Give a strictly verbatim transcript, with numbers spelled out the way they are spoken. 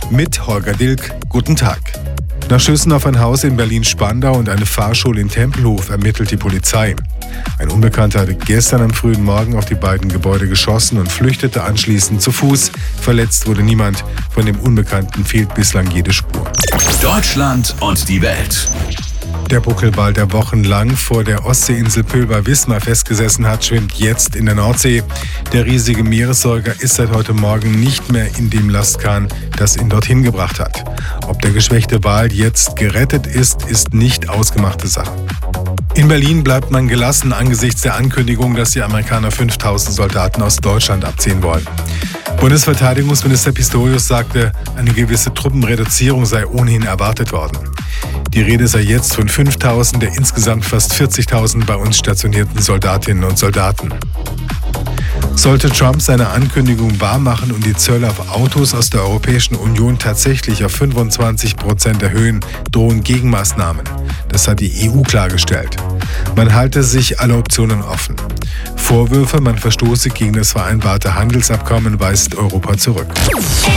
mit Holger Dilk. Guten Tag. Nach Schüssen auf ein Haus in Berlin-Spandau und eine Fahrschule in Tempelhof ermittelt die Polizei. Ein Unbekannter hatte gestern am frühen Morgen auf die beiden Gebäude geschossen und flüchtete anschließend zu Fuß. Verletzt wurde niemand. Von dem Unbekannten fehlt bislang jede Spur. Deutschland und die Welt. Der Buckelwal, der wochenlang vor der Ostseeinsel Pülver-Wismar festgesessen hat, schwimmt jetzt in der Nordsee. Der riesige Meeressäuger ist seit heute Morgen nicht mehr in dem Lastkahn, das ihn dorthin gebracht hat. Ob der geschwächte Wal jetzt gerettet ist, ist nicht ausgemachte Sache. In Berlin bleibt man gelassen angesichts der Ankündigung, dass die Amerikaner fünftausend Soldaten aus Deutschland abziehen wollen. Bundesverteidigungsminister Pistorius sagte, eine gewisse Truppenreduzierung sei ohnehin erwartet worden. Die Rede sei jetzt von fünftausend der insgesamt fast vierzigtausend bei uns stationierten Soldatinnen und Soldaten. Sollte Trump seine Ankündigung wahrmachen und die Zölle auf Autos aus der Europäischen Union tatsächlich auf fünfundzwanzig Prozent erhöhen, drohen Gegenmaßnahmen. Das hat die E U klargestellt. Man halte sich alle Optionen offen. Vorwürfe, man verstoße gegen das vereinbarte Handelsabkommen, weist Europa zurück.